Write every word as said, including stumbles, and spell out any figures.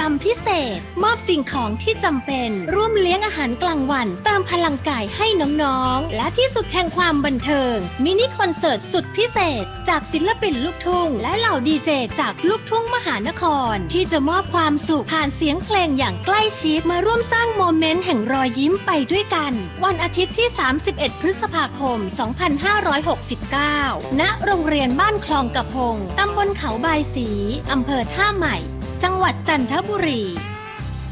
มพิเศษมอบสิ่งของที่จำเป็นร่วมเลี้ยงอาหารกลางวันเติมพลังกายให้น้องๆและที่สุดแห่งความบันเทิงมินิคอนเสิร์ตสุดพิเศษจากศิลปินลูกทุ่งและเหล่าดีเจจากลูกทุ่งมหานครที่จะมอบความสุขผ่านเสียงเพลงอย่างใกล้ชิดมาร่วมสร้างโมเมนต์แห่งรอยยิ้มไปด้วยกันวันอาทิตย์ที่สามสิบเอ็ดพฤษภาคมสองพันห้าร้อยหกสิบเก้าณโรงเรียนบ้านคลองกระพงตำบลเขาบายศรีอำเภอท่าใหม่จังหวัดจันทบุรี